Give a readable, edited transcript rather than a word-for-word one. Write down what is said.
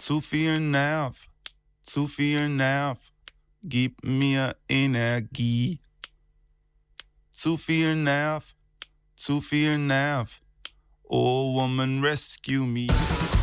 Zu viel Nerv, gib mir Energie. Zu viel Nerv, oh woman rescue me.